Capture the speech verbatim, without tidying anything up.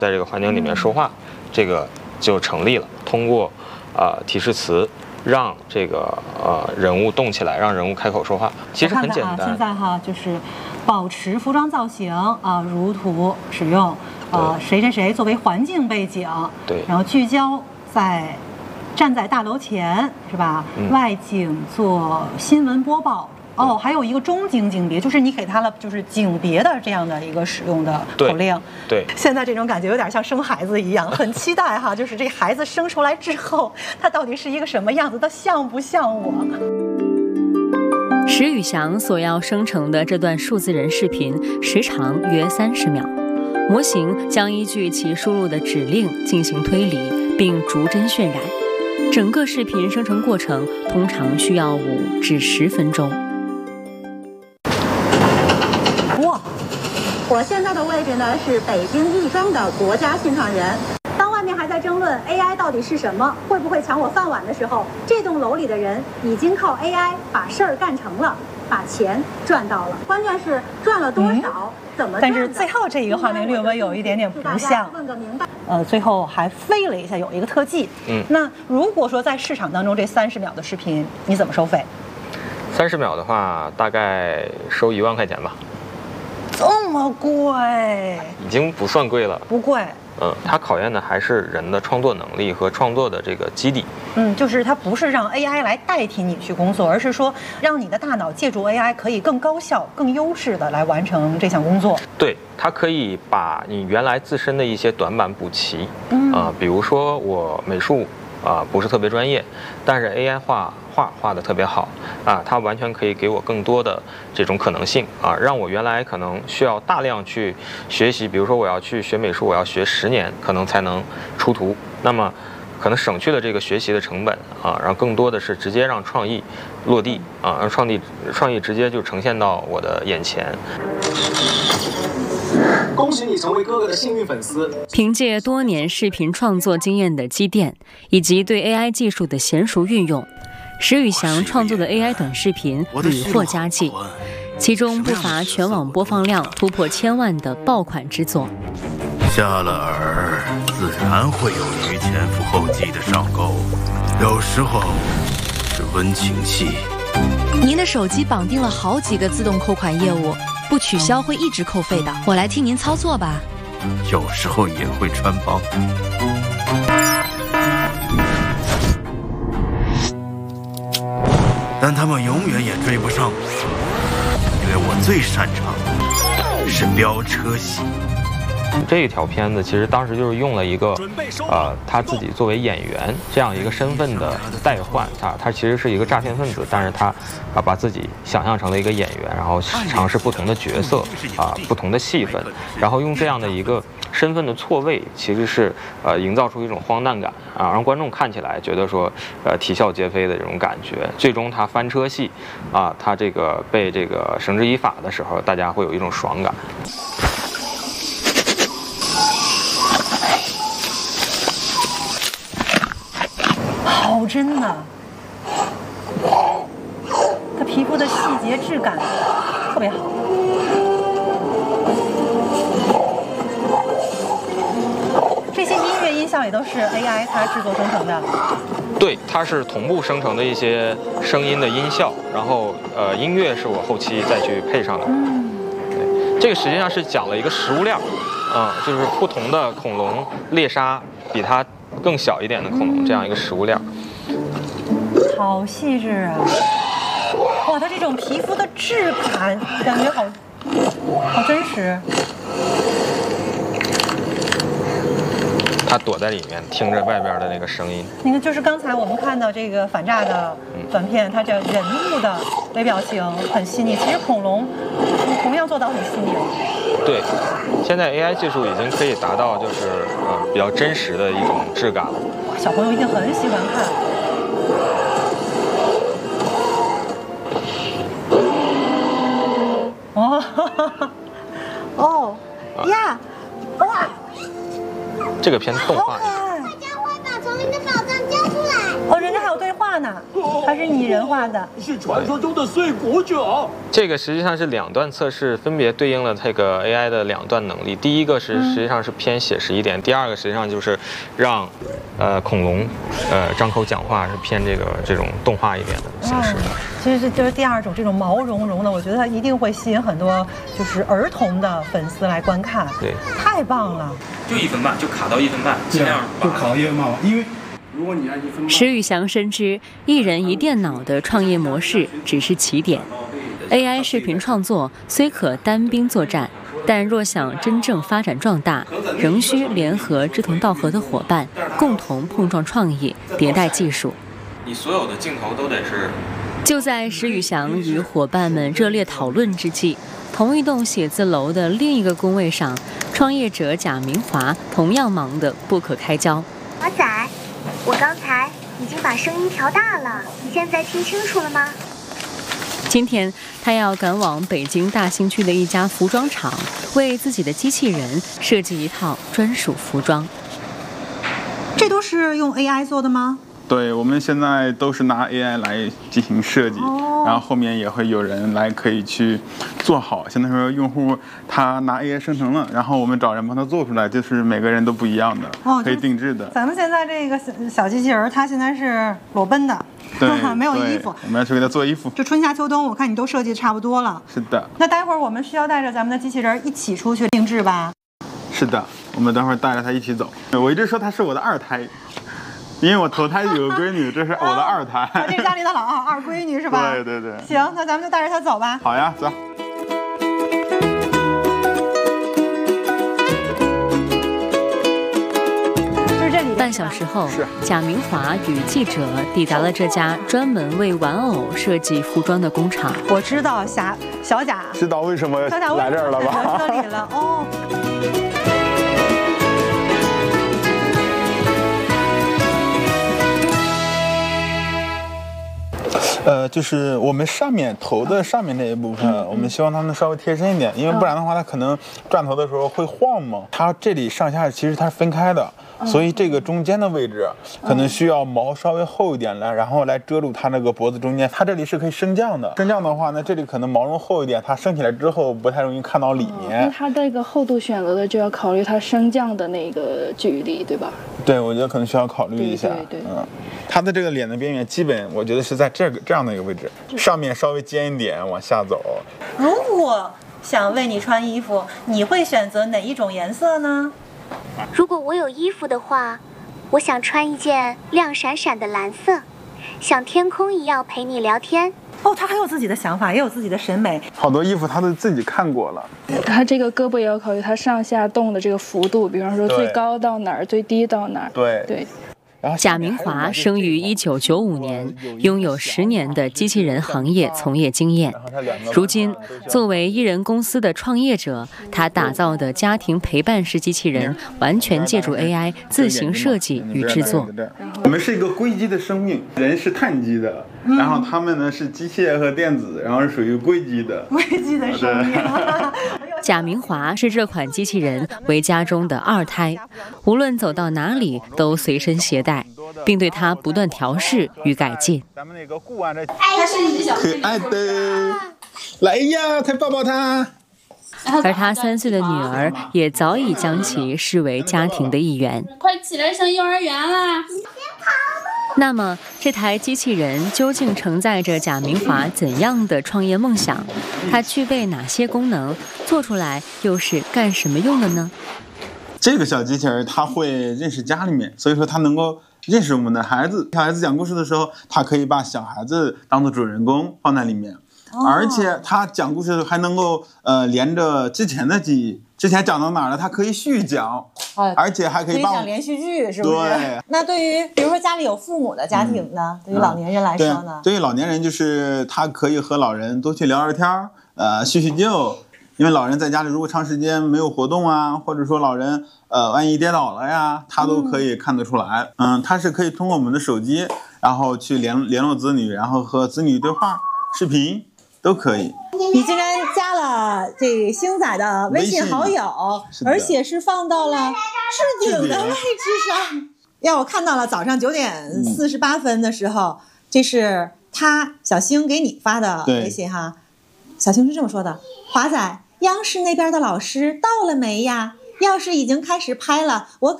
在这个环境里面说话，嗯、这个就成立了。通过啊、呃、提示词。 让这个呃人物动起来，让人物开口说话，其实很简单。 看看啊、现在哈就是保持服装造型啊，如图使用呃谁谁谁作为环境背景， 对， 然后聚焦在站在大楼前是吧？嗯、外景做新闻播报。 哦，还有一个中景景别，就是你给他了，就是景别的这样的一个使用的口令。 对，对现在这种感觉有点像生孩子一样，很期待哈，就是这孩子生出来之后，他到底是一个什么样子，他像不像我？ 石宇翔所要生成的这段数字人视频时长约三十秒，模型将依据其输入的指令进行推理，并逐帧渲染。整个视频生成过程通常需要五至十分钟。 我现在的位置呢是北京亦庄的国家信创人。当外面还在争论 A I 到底是什么，会不会抢我饭碗的时候，这栋楼里的人已经靠 A I 把事儿干成了，把钱赚到了。关键是赚了多少，嗯、怎么赚的？但是最后这一个画面略微有一点点不像。问个明白。呃，最后还飞了一下，有一个特技。嗯。那如果说在市场当中这三十秒的视频，你怎么收费？ 三十秒的话，大概收一万块钱吧。 这么贵， 已经不算贵了， 不贵。 嗯，它考验的还是人的创作能力和创作的这个基底。 嗯，就是它不是让 A I 来代替你去工作，而是说让你的大脑借助 A I 可以更高效、更优质的来完成这项工作。 对，它可以把你原来自身的一些短板补齐。嗯啊、呃，比如说我美术啊、呃、不是特别专业，但是 A I 画。 画画的特别好啊，它完全可以给我更多的这种可能性啊，让我原来可能需要大量去学习，比如说我要去学美术，我要学十年可能才能出图，那么可能省去了这个学习的成本啊，然后更多的是直接让创意落地啊，让创意创意直接就呈现到我的眼前。 恭喜你成为哥哥的幸运粉丝！ 凭借多年视频创作经验的积淀，以及对 A I 技术的娴熟运用，石宇翔创作的 A I 短视频屡获佳绩，其中不乏全网播放量突破千万的爆款之作。 下了饵，自然会有于前赴后继的上钩，有时候是温情戏。 您的手机绑定了好几个自动扣款业务。 不取消会一直扣费的，我来替您操作吧。 有时候也会穿帮，但他们永远也追不上我，因为我最擅长的是飙车戏。 这一条片子其实当时就是用了一个，呃，他自己作为演员这样一个身份的代换，他他其实是一个诈骗分子，但是他啊把自己想象成了一个演员，然后尝试不同的角色啊，不同的戏份，然后用这样的一个身份的错位，其实是呃营造出一种荒诞感啊，让观众看起来觉得说呃啼笑皆非的这种感觉。最终他翻车戏啊，他这个被这个绳之以法的时候，大家会有一种爽感。 好真呐！它皮肤的细节质感特别好。这些音乐音效也都是 A I 它制作生成的。 对，它是同步生成的一些声音的音效，然后呃音乐是我后期再去配上的。嗯，对，这个实际上是讲了一个食物链，啊、嗯，就是不同的恐龙猎杀比它更小一点的恐龙这样一个食物链。 好细致啊！哇，它这种皮肤的质感，感觉好，好真实。 他躲在里面，听着外边的那个声音。 那个就是刚才我们看到这个反诈的短片，它这人物的微表情很细腻。其实恐龙同样做到很细腻了。 对，现在 A I 技术已经可以达到就是呃比较真实的一种质感了。 小朋友一定很喜欢看。 哦，哦呀，哇！ 这个偏动画。 大家会把丛林的宝藏交出来。哦，人家还有对话呢。 呀，它是拟人化的， 是传说中的碎骨者。 这个实际上是两段测试，分别对应了这个 A I 的两段能力。第一个是实际上是偏写实一点，第二个实际上就是让呃恐龙呃张口讲话是偏这个这种动画一点的形式。 其实这就是第二种这种毛茸茸的，我觉得它一定会吸引很多就是儿童的粉丝来观看。 对， 太棒了！ 就一分半，就卡到一分半，尽量就卡到一分半吧，因为。如果你按一分半， 石宇翔深知一人一电脑的创业模式只是起点 ，A I 视频创作虽可单兵作战，但若想真正发展壮大，仍需联合志同道合的伙伴，共同碰撞创意，迭代技术。 你所有的镜头都得是。 就在石宇翔与伙伴们热烈讨论之际，同一栋写字楼的另一个工位上，创业者贾明华同样忙得不可开交。 华仔，我刚才已经把声音调大了，你现在听清楚了吗？ 今天他要赶往北京大兴区的一家服装厂，为自己的机器人设计一套专属服装。 这都是用 A I 做的吗？ 对，我们现在都是拿 A I 来进行设计，哦、然后后面也会有人来可以去做好。现在说用户他拿 A I 生成了，然后我们找人帮他做出来，就是每个人都不一样的，哦、可以定制的。 咱们现在这个小小机器人，它现在是裸奔的， 对， 没有衣服。 我们要去给他做衣服。 这春夏秋冬，我看你都设计差不多了。 是的。 那待会儿我们需要带着咱们的机器人一起出去定制吧？ 是的，我们等会儿带着他一起走。我一直说他是我的二胎。因为我头胎有个闺女，这是我的二胎。 哦、这是家里的老二二闺女是吧？ 对对对。 行，那咱们就带着她走吧。 好呀，走。 就是这里。 半小时后，贾明华与记者抵达了这家专门为玩偶设计服装的工厂。 我知道小小贾， 知道为什么来这儿了吧？ 这里了哦。 呃，就是我们上面头的上面那一部分，我们希望它能稍微贴身一点，因为不然的话，它可能转头的时候会晃嘛。它这里上下其实它是分开的，所以这个中间的位置可能需要毛稍微厚一点来，然后来遮住它那个脖子中间。它这里是可以升降的，升降的话呢，这里可能毛绒厚一点，它升起来之后不太容易看到里面。 那它这个厚度选择的就要考虑它升降的那个距离，对吧？ 对，我觉得可能需要考虑一下。 对对对， 嗯，它的这个脸的边缘基本我觉得是在这个这样的一个位置，上面稍微尖一点往下走。 如果想为你穿衣服，你会选择哪一种颜色呢？ 如果我有衣服的话，我想穿一件亮闪闪的蓝色，像天空一样陪你聊天。 哦，他还有自己的想法，也有自己的审美。 好多衣服他都自己看过了。 他这个胳膊也要考虑他上下动的这个幅度，比方说最高到哪儿，最低到哪儿。 对对。 贾明华生于一九九五年，拥有十年的机器人行业从业经验。如今，作为一人公司的创业者，他打造的家庭陪伴式机器人完全借助 A I 自行设计与制作。 我们是一个硅基的生命，人是碳基的，然后他们呢是机械和电子，然后是属于硅基的。 硅基的生命。 贾明华视这款机器人为家中的二胎，无论走到哪里都随身携带，并对它不断调试与改进。 咱们那个固按着，它是你的小可爱的，来呀，快抱抱它。 而他三岁的女儿也早已将其视为家庭的一员。 快起来上幼儿园啦！ 那么，这台机器人究竟承载着贾明华怎样的创业梦想？它具备哪些功能？做出来又是干什么用的呢？ 这个小机器人它会认识家里面，所以说它能够认识我们的孩子。小孩子讲故事的时候，它可以把小孩子当做主人公放在里面，哦、而且它讲故事还能够呃连着之前的记忆。之前讲到哪儿了，它可以续讲，哦、而且还可以帮可以讲连续剧，是不是？ 对。 那对于比如说家里有父母的家庭呢，嗯、对于老年人来说呢？ 对，对于老年人就是他可以和老人多去聊聊天儿，呃，叙叙旧。因为老人在家里如果长时间没有活动啊，或者说老人呃万一跌倒了呀，他都可以看得出来。嗯，他是可以通过我们的手机，然后去联联络子女，然后和子女对话、视频都可以。 你竟然加了这星仔的微信好友，而且是放到了置顶的位置上。呀，我看到了早上九点四十八分的时候。嗯这是他小星给你发的微信哈。小星是这么说的：华仔，央视那边的老师到了没呀？要是已经开始拍了，我